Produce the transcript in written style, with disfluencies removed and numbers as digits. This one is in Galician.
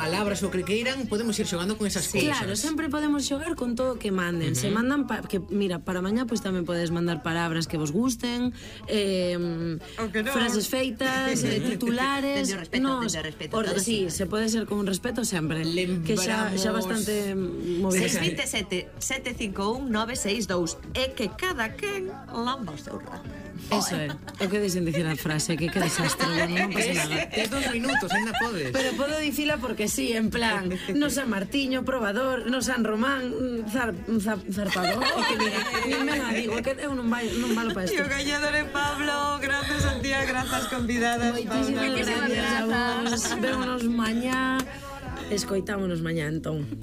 palabras o que queiran, podemos ir xogando con esas cousas. Claro, sempre podemos xogar con todo o que manden. Se mandan, que mira, para mañá pois tamén podes mandar palabras que vos gusten, frases feitas, titulares. Respeto. Sí, se pode ser con respeto sempre. Que xa bastante movido. 627-751-962. É que cada quen lamba o seu rato. Eso é, o que dicen dicir a frase, que desastre, non pasa nada. Tens 2 minutos, ainda podes. Pero podo dicila porque sí, en plan, no San Martiño, probador, no San Román, zarpador, o que mira, nin me la digo, que eu non valo para isto. E o gañador é Pablo, grazas Santiago, grazas convidadas. Moitísimas gracias a vos, vémonos mañá, escoitámonos mañá entón.